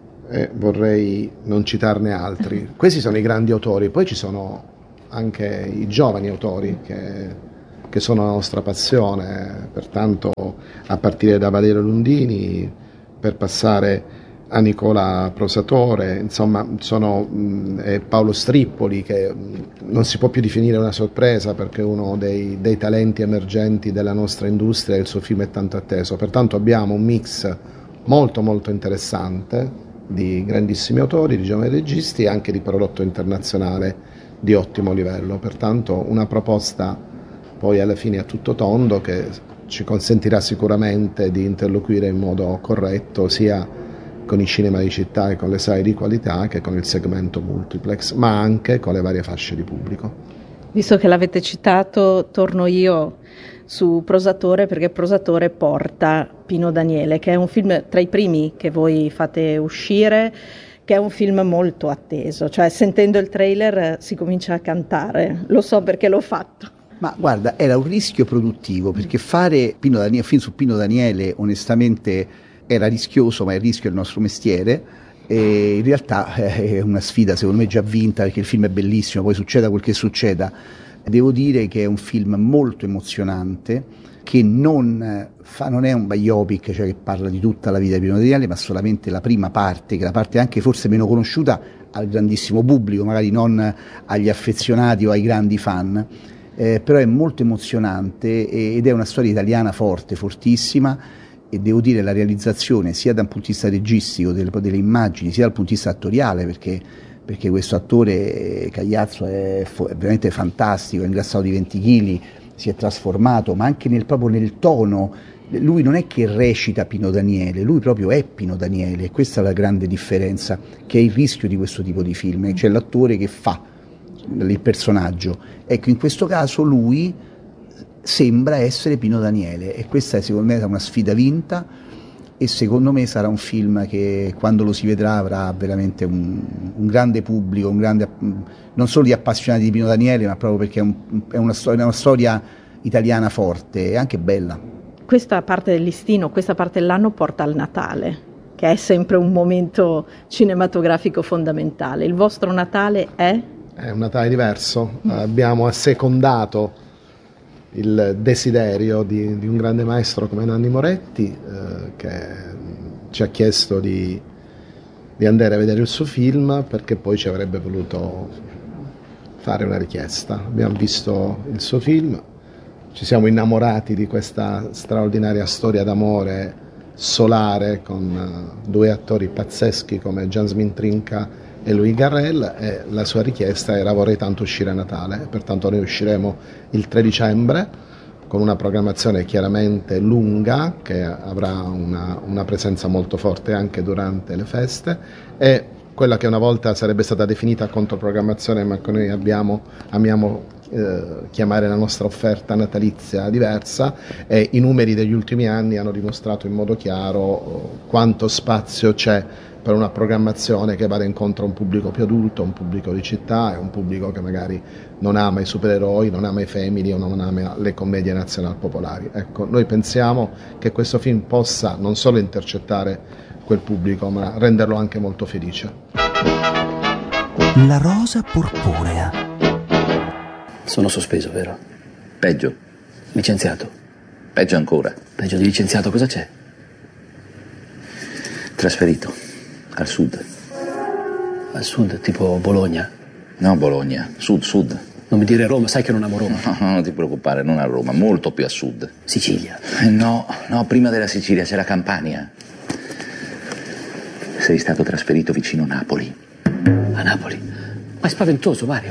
e vorrei non citarne altri. Questi sono i grandi autori, poi ci sono anche i giovani autori che, che sono la nostra passione, pertanto a partire da Valerio Lundini per passare a Nicola Prosatore, insomma sono mh, e Paolo Strippoli, che mh, non si può più definire una sorpresa perché è uno dei, dei talenti emergenti della nostra industria e il suo film è tanto atteso. Pertanto abbiamo un mix molto molto interessante di grandissimi autori, di giovani registi e anche di prodotto internazionale di ottimo livello. Pertanto una proposta poi alla fine a tutto tondo che ci consentirà sicuramente di interloquire in modo corretto sia con i cinema di città e con le sale di qualità che con il segmento multiplex, ma anche con le varie fasce di pubblico. Visto che l'avete citato, torno io su Prosatore, perché Prosatore porta Pino Daniele, che è un film tra i primi che voi fate uscire, che è un film molto atteso, cioè sentendo il trailer si comincia a cantare, lo so perché l'ho fatto. Ma guarda, era un rischio produttivo, perché fare Pino Daniele, film su Pino Daniele onestamente era rischioso, ma il rischio è il nostro mestiere, e in realtà è una sfida secondo me già vinta, perché il film è bellissimo, poi succeda quel che succeda. Devo dire che è un film molto emozionante, che non, fa, non è un biopic, cioè che parla di tutta la vita di Pino Daniele, ma solamente la prima parte, che è la parte anche forse meno conosciuta al grandissimo pubblico, magari non agli affezionati o ai grandi fan. eh, però è molto emozionante ed è una storia italiana forte, fortissima, e devo dire la realizzazione sia dal punto di vista registico, delle, delle immagini, sia dal punto di vista attoriale, perché, perché questo attore Cagliazzo è, è veramente fantastico, è ingrassato di venti chili, si è trasformato, ma anche nel, proprio nel tono. Lui non è che recita Pino Daniele, lui proprio è Pino Daniele, e questa è la grande differenza, che è il rischio di questo tipo di film, cioè l'attore che fa il personaggio. Ecco, in questo caso lui sembra essere Pino Daniele, e questa è secondo me una sfida vinta, e secondo me sarà un film che quando lo si vedrà avrà veramente un, un grande pubblico, un grande, non solo di appassionati di Pino Daniele, ma proprio perché è, un, è una, storia, una storia italiana forte e anche bella. Questa parte del listino, questa parte dell'anno porta al Natale, che è sempre un momento cinematografico fondamentale. Il vostro Natale è? È un Natale diverso, mm. abbiamo assecondato il desiderio di, di un grande maestro come Nanni Moretti, eh, che ci ha chiesto di, di andare a vedere il suo film, perché poi ci avrebbe voluto fare una richiesta. Abbiamo visto il suo film, ci siamo innamorati di questa straordinaria storia d'amore solare con uh, due attori pazzeschi come Jasmine Trinca e Louis Garrel, e la sua richiesta era: vorrei tanto uscire a Natale. Pertanto noi usciremo il tre dicembre con una programmazione chiaramente lunga, che avrà una, una presenza molto forte anche durante le feste, e quella che una volta sarebbe stata definita controprogrammazione, ma che noi abbiamo, amiamo eh, chiamare la nostra offerta natalizia diversa, e i numeri degli ultimi anni hanno dimostrato in modo chiaro quanto spazio c'è per una programmazione che vada incontro a un pubblico più adulto, un pubblico di città, e un pubblico che magari non ama i supereroi, non ama i femini o non ama le commedie nazionali popolari. Ecco, noi pensiamo che questo film possa non solo intercettare quel pubblico, ma renderlo anche molto felice. La rosa purpurea. Sono sospeso, vero? Peggio. Licenziato. Peggio ancora. Peggio di licenziato cosa c'è? Trasferito. Al sud. Al sud, tipo Bologna? No, Bologna. Sud, sud. Non mi dire Roma, sai che non amo Roma. No, no, non ti preoccupare, non a Roma, molto più a sud. Sicilia? Eh, no, no, prima della Sicilia c'è la Campania. Sei stato trasferito vicino Napoli. A Napoli? Ma è spaventoso, Mario.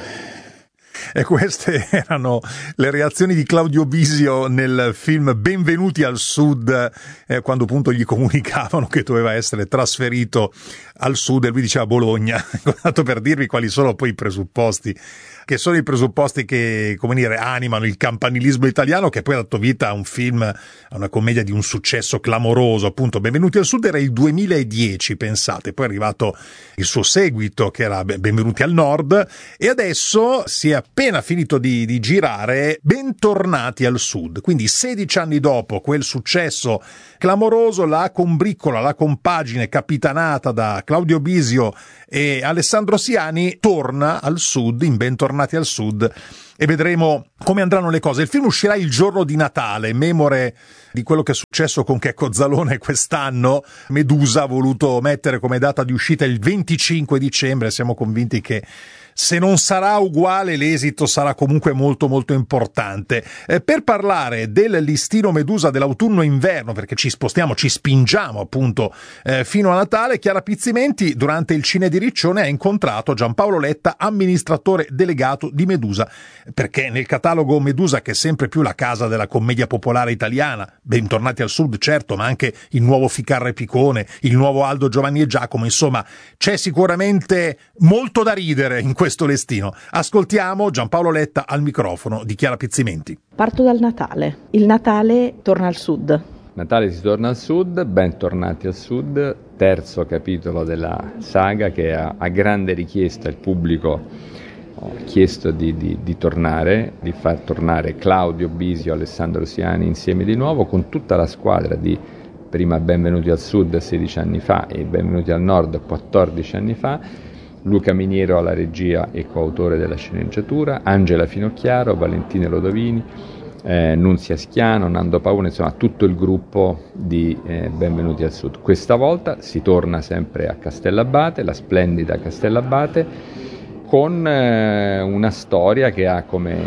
E queste erano le reazioni di Claudio Bisio nel film Benvenuti al Sud, eh, quando appunto gli comunicavano che doveva essere trasferito al sud, e lui diceva Bologna. Tanto per dirvi quali sono poi i presupposti, che sono i presupposti che, come dire, animano il campanilismo italiano, che poi ha dato vita a un film, a una commedia di un successo clamoroso. Appunto, Benvenuti al Sud era il duemiladieci, pensate, poi è arrivato il suo seguito che era Benvenuti al Nord, e adesso si è appena finito di, di girare Bentornati al Sud. Quindi sedici anni dopo quel successo clamoroso, la combriccola, la compagine capitanata da Claudio Bisio e Alessandro Siani torna al sud, in Bentornati al Sud, e vedremo come andranno le cose. Il film uscirà il giorno di Natale, memore di quello che è successo con Checco Zalone quest'anno. Medusa ha voluto mettere come data di uscita il venticinque dicembre, siamo convinti che se non sarà uguale l'esito sarà comunque molto molto importante. Eh, per parlare del listino Medusa dell'autunno-inverno, perché ci spostiamo, ci spingiamo appunto eh, fino a Natale, Chiara Pizzimenti durante il Cine di Riccione ha incontrato Giampaolo Letta, amministratore delegato di Medusa, perché nel catalogo Medusa, che è sempre più la casa della commedia popolare italiana, Bentornati al Sud certo, ma anche il nuovo Ficarra e Picone, il nuovo Aldo, Giovanni e Giacomo, insomma c'è sicuramente molto da ridere in questo listino. Ascoltiamo Giampaolo Letta al microfono di Chiara Pizzimenti. Parto dal Natale. Il Natale torna al sud. Natale si torna al sud, Bentornati al Sud, terzo capitolo della saga che ha, a grande richiesta il pubblico ha chiesto di, di, di tornare, di far tornare Claudio Bisio e Alessandro Siani insieme di nuovo, con tutta la squadra di prima Benvenuti al Sud sedici anni fa e Benvenuti al Nord quattordici anni fa. Luca Miniero alla regia e coautore della sceneggiatura, Angela Finocchiaro, Valentina Lodovini, eh, Nunzia Schiano, Nando Paone, insomma tutto il gruppo di eh, Benvenuti al Sud. Questa volta si torna sempre a Castellabate, la splendida Castellabate, con eh, una storia che ha come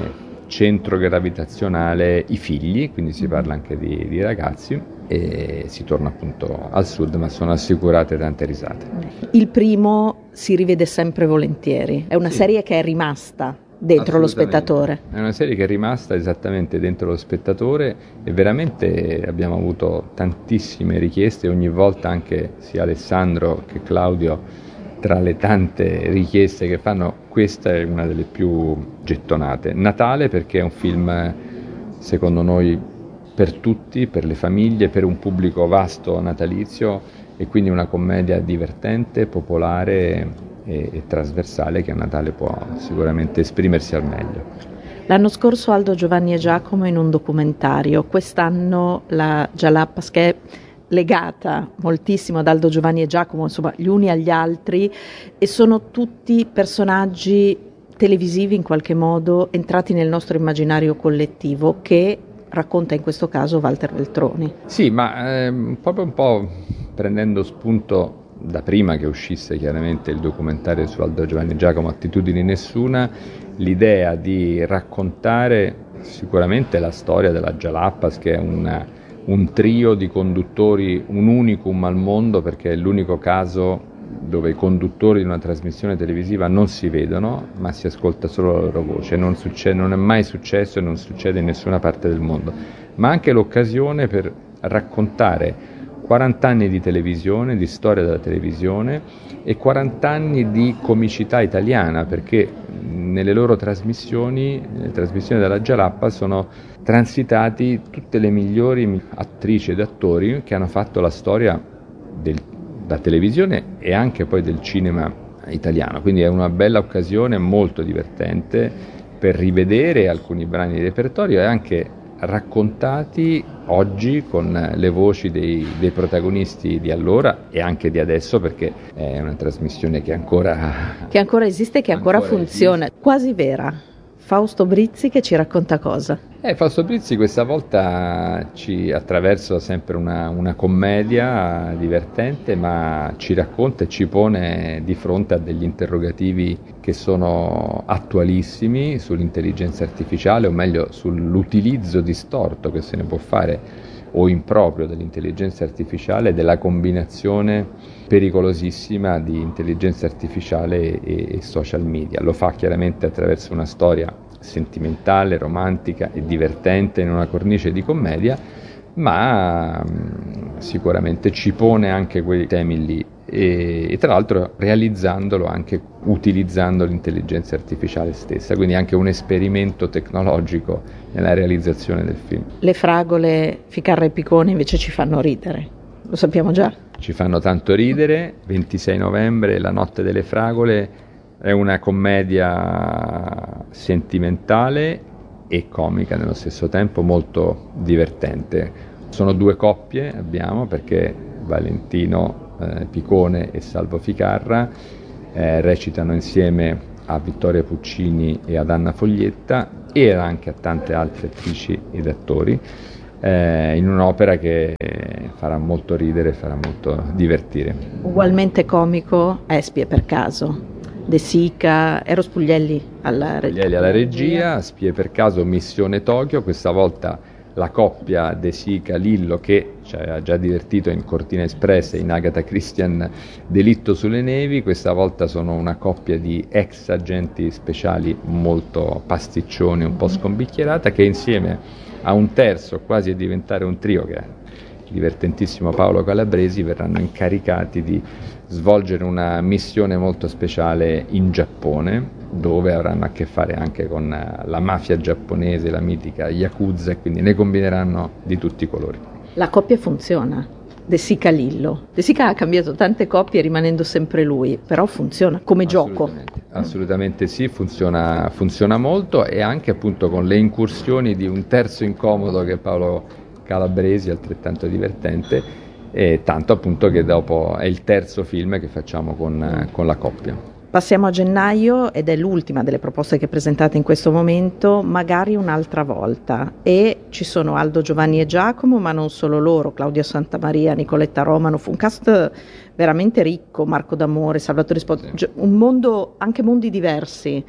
centro gravitazionale i figli, quindi si parla anche di, di ragazzi, e si torna appunto al sud, ma sono assicurate tante risate. Il primo si rivede sempre volentieri, è una Sì. serie che è rimasta dentro lo spettatore. È una serie che è rimasta esattamente dentro lo spettatore e veramente abbiamo avuto tantissime richieste, ogni volta anche sia Alessandro che Claudio, tra le tante richieste che fanno, questa è una delle più gettonate. Natale perché è un film secondo noi per tutti, per le famiglie, per un pubblico vasto natalizio e quindi una commedia divertente, popolare e, e trasversale che a Natale può sicuramente esprimersi al meglio. L'anno scorso Aldo, Giovanni e Giacomo in un documentario, quest'anno la Jalapas, che è legata moltissimo ad Aldo, Giovanni e Giacomo, insomma gli uni agli altri, e sono tutti personaggi televisivi in qualche modo entrati nel nostro immaginario collettivo, che racconta in questo caso Walter Veltroni. Sì, ma ehm, proprio un po' prendendo spunto da prima che uscisse chiaramente il documentario su Aldo, Giovanni e Giacomo, Attitudini Nessuna, l'idea di raccontare sicuramente la storia della Jalapas, che è una, un trio di conduttori, un unicum al mondo, perché è l'unico caso dove i conduttori di una trasmissione televisiva non si vedono, ma si ascolta solo la loro voce. Non, succede, non è mai successo e non succede in nessuna parte del mondo, ma anche l'occasione per raccontare quaranta anni di televisione, di storia della televisione e quaranta anni di comicità italiana, perché nelle loro trasmissioni, nelle trasmissioni della Jalapas, sono transitati tutte le migliori attrici ed attori che hanno fatto la storia della televisione e anche poi del cinema italiano. Quindi è una bella occasione, molto divertente, per rivedere alcuni brani di repertorio e anche raccontati oggi con le voci dei, dei protagonisti di allora e anche di adesso, perché è una trasmissione che ancora che ancora esiste e che ancora, ancora funziona, esiste. Quasi vera. Fausto Brizzi che ci racconta cosa? Eh, Fausto Brizzi questa volta ci attraversa sempre una, una commedia divertente, ma ci racconta e ci pone di fronte a degli interrogativi che sono attualissimi sull'intelligenza artificiale, o meglio sull'utilizzo distorto che se ne può fare o improprio dell'intelligenza artificiale, della combinazione pericolosissima di intelligenza artificiale e, e social media. Lo fa chiaramente attraverso una storia sentimentale, romantica e divertente in una cornice di commedia, ma mh, sicuramente ci pone anche quei temi lì e, e tra l'altro realizzandolo anche utilizzando l'intelligenza artificiale stessa, quindi anche un esperimento tecnologico nella realizzazione del film. Le fragole, Ficarra e Piccone invece ci fanno ridere, lo sappiamo già. Ci fanno tanto ridere. ventisei novembre, La notte delle fragole, è una commedia sentimentale e comica nello stesso tempo, molto divertente. Sono due coppie abbiamo, perché Valentino eh, Piccone e Salvo Ficarra eh, recitano insieme a Vittoria Puccini e ad Anna Foglietta e anche a tante altre attrici ed attori, eh, in un'opera che farà molto ridere e farà molto divertire. Ugualmente comico è Spie per caso, De Sica, Eros Puglielli alla, reg- Puglielli alla regia, Spie per caso, Missione Tokyo, questa volta la coppia De Sica-Lillo, che ci aveva già divertito in Cortina Express e in Agatha Christian Delitto sulle nevi. Questa volta sono una coppia di ex agenti speciali molto pasticcioni, un po' scombicchierata, che insieme a un terzo, quasi a diventare un trio, che è il divertentissimo Paolo Calabresi, verranno incaricati di svolgere una missione molto speciale in Giappone, dove avranno a che fare anche con la mafia giapponese, la mitica Yakuza, e quindi ne combineranno di tutti i colori. La coppia funziona, De Sica Lillo. De Sica ha cambiato tante coppie rimanendo sempre lui, però funziona come gioco. Assolutamente sì, funziona, funziona molto, e anche appunto con le incursioni di un terzo incomodo che è Paolo Calabresi, altrettanto divertente, e tanto appunto che dopo è il terzo film che facciamo con, con la coppia. Passiamo a gennaio ed è l'ultima delle proposte che presentate in questo momento, Magari un'altra volta, e ci sono Aldo, Giovanni e Giacomo, ma non solo loro, Claudia Santamaria, Nicoletta Romanoff, un cast veramente ricco, Marco D'Amore, Salvatore Spot, sì. Un mondo, anche mondi diversi.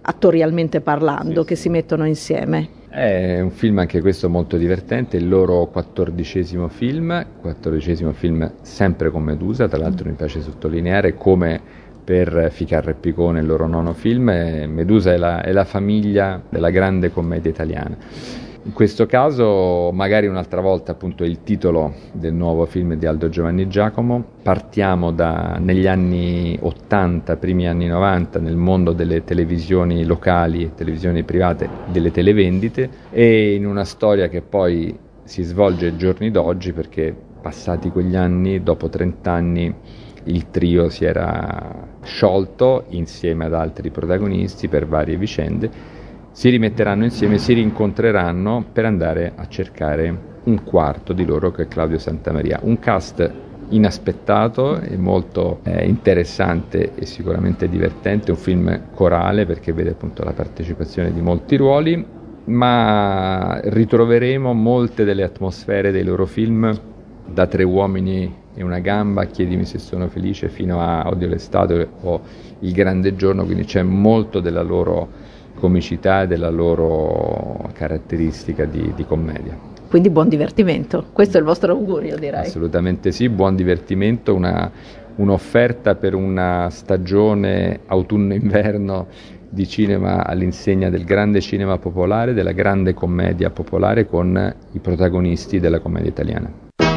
attorialmente parlando, sì, che si mettono insieme. È un film anche questo molto divertente, il loro quattordicesimo film, quattordicesimo film sempre con Medusa, tra l'altro mi piace sottolineare come per Ficarra e Picone, il loro nono film, Medusa è la, è la famiglia della grande commedia italiana. In questo caso magari un'altra volta appunto il titolo del nuovo film di Aldo Giovanni Giacomo, partiamo da negli anni ottanta, primi anni novanta, nel mondo delle televisioni locali, televisioni private, delle televendite, e in una storia che poi si svolge ai giorni d'oggi, perché passati quegli anni, dopo trent'anni, il trio si era sciolto insieme ad altri protagonisti per varie vicende. Si rimetteranno insieme, si rincontreranno per andare a cercare un quarto di loro, che è Claudio Santamaria. Un cast inaspettato e molto eh, interessante e sicuramente divertente, un film corale perché vede appunto la partecipazione di molti ruoli, ma ritroveremo molte delle atmosfere dei loro film, da Tre uomini e una gamba, Chiedimi se sono felice, fino a Odio l'estate o Il grande giorno, quindi c'è molto della loro comicità e della loro caratteristica di, di commedia. Quindi buon divertimento, questo è il vostro augurio, direi. Assolutamente sì, buon divertimento, una, un'offerta per una stagione autunno-inverno di cinema all'insegna del grande cinema popolare, della grande commedia popolare, con i protagonisti della commedia italiana.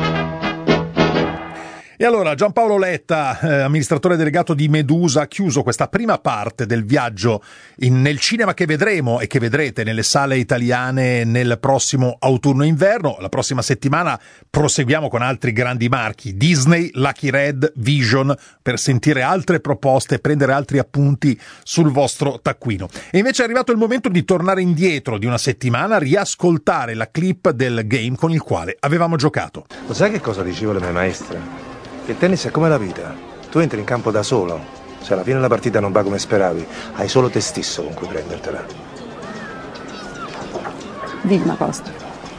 E allora Giampaolo Letta, eh, amministratore delegato di Medusa, ha chiuso questa prima parte del viaggio in, nel cinema che vedremo e che vedrete nelle sale italiane nel prossimo autunno-inverno. La prossima settimana proseguiamo con altri grandi marchi, Disney, Lucky Red, Vision, per sentire altre proposte e prendere altri appunti sul vostro taccuino. E invece è arrivato il momento di tornare indietro di una settimana, riascoltare la clip del game con il quale avevamo giocato. Lo sai che cosa dicevo le mie maestre? Il tennis è come la vita, tu entri in campo da solo, se alla fine la partita non va come speravi, hai solo te stesso con cui prendertela. Vilma Costa.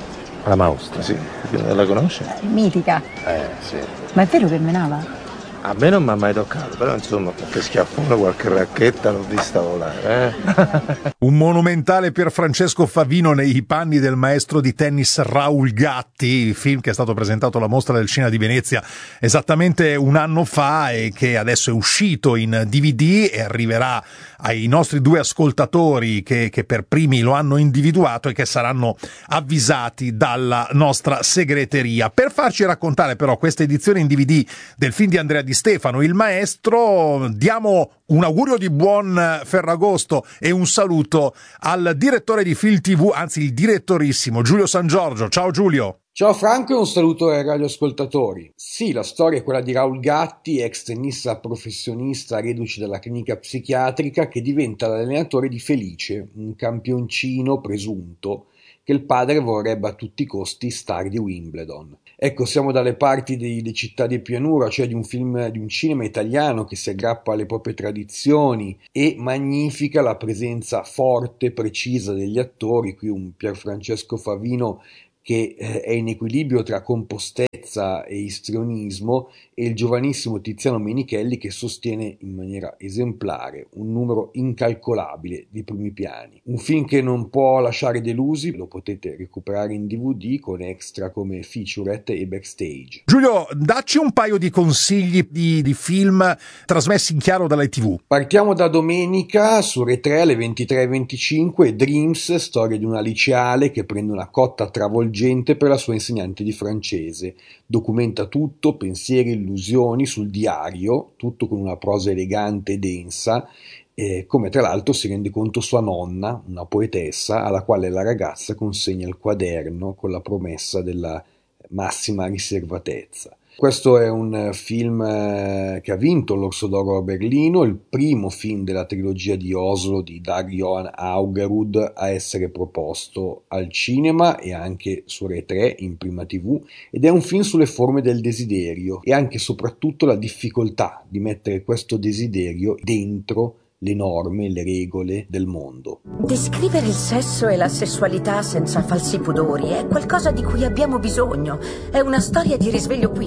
La Maustra, sì, la conosci? Mitica. Eh, sì. Ma è vero che menava? A me non mi ha mai toccato, però insomma qualche schiaffone, qualche racchetta l'ho vista volare, eh? Un monumentale Pierfrancesco Favino nei panni del maestro di tennis Raul Gatti, film che è stato presentato alla Mostra del Cinema di Venezia esattamente un anno fa e che adesso è uscito in D V D e arriverà ai nostri due ascoltatori che, che per primi lo hanno individuato e che saranno avvisati dalla nostra segreteria. Per farci raccontare però questa edizione in D V D del film di Andrea Di Stefano, il maestro, diamo un augurio di buon Ferragosto e un saluto al direttore di Film tivù, anzi il direttorissimo Giulio San Giorgio. Ciao Giulio. Ciao Franco e un saluto ai radioascoltatori. Sì, la storia è quella di Raul Gatti, ex tennista professionista reduce dalla clinica psichiatrica, che diventa l'allenatore di Felice, un campioncino presunto che il padre vorrebbe a tutti i costi star di Wimbledon. Ecco, siamo dalle parti di, di Città di Pianura, cioè di un film, di un cinema italiano che si aggrappa alle proprie tradizioni e magnifica la presenza forte, precisa degli attori. Qui un Pierfrancesco Favino che eh, è in equilibrio tra compostezza e istrionismo, e il giovanissimo Tiziano Menichelli che sostiene in maniera esemplare un numero incalcolabile di primi piani. Un film che non può lasciare delusi, lo potete recuperare in D V D con extra come featurette e backstage. Giulio, dacci un paio di consigli di, di film trasmessi in chiaro dalle tivù. Partiamo da domenica su Rai tre alle ventitré e venticinque, Dreams, storia di una liceale che prende una cotta travolgente per la sua insegnante di francese. Documenta tutto, pensieri, illusioni sul diario, tutto con una prosa elegante e densa, eh, come tra l'altro si rende conto sua nonna, una poetessa, alla quale la ragazza consegna il quaderno con la promessa della massima riservatezza. Questo è un film che ha vinto l'Orso d'Oro a Berlino, il primo film della trilogia di Oslo di Dag Johan Augerud a essere proposto al cinema e anche su Rai tre in prima tivù, ed è un film sulle forme del desiderio e anche e soprattutto la difficoltà di mettere questo desiderio dentro le norme, le regole del mondo. Descrivere il sesso e la sessualità senza falsi pudori è qualcosa di cui abbiamo bisogno. È una storia di risveglio queer.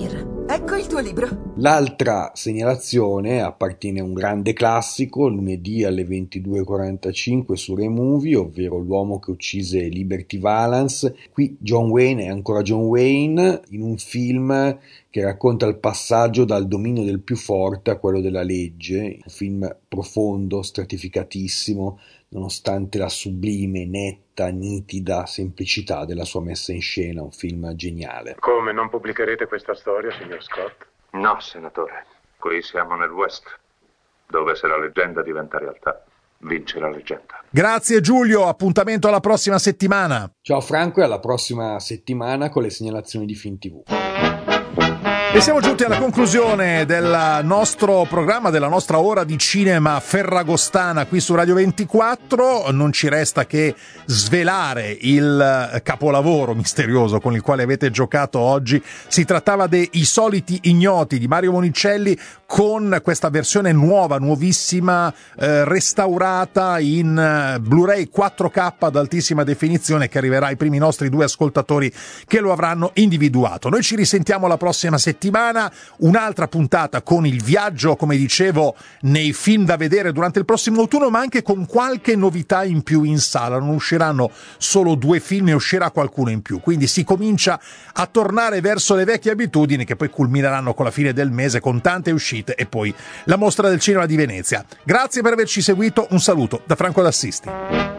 Ecco il tuo libro. L'altra segnalazione appartiene a un grande classico, lunedì alle ventidue e quarantacinque su Rai Movie, ovvero L'uomo che uccise Liberty Valance. Qui John Wayne è ancora John Wayne in un film che racconta il passaggio dal dominio del più forte a quello della legge, un film profondo, stratificatissimo, nonostante la sublime, netta, nitida semplicità della sua messa in scena, un film geniale. Come, non pubblicherete questa storia, signor Scott? No, senatore. Qui siamo nel West, dove se la leggenda diventa realtà, vince la leggenda. Grazie Giulio, appuntamento alla prossima settimana. Ciao Franco e alla prossima settimana con le segnalazioni di Film tivù. E siamo giunti alla conclusione del nostro programma, della nostra ora di cinema ferragostana qui su Radio ventiquattro. Non ci resta che svelare il capolavoro misterioso con il quale avete giocato oggi. Si trattava dei I soliti ignoti di Mario Monicelli, con questa versione nuova, nuovissima, eh, restaurata in eh, Blu-ray quattro K ad altissima definizione, che arriverà ai primi nostri due ascoltatori che lo avranno individuato. Noi ci risentiamo la prossima settimana. settimana, un'altra puntata con il viaggio, come dicevo, nei film da vedere durante il prossimo autunno, ma anche con qualche novità in più in sala. Non usciranno solo due film, ne uscirà qualcuno in più, quindi si comincia a tornare verso le vecchie abitudini, che poi culmineranno con la fine del mese, con tante uscite e poi la mostra del cinema di Venezia. Grazie per averci seguito, un saluto da Franco D'Assisti.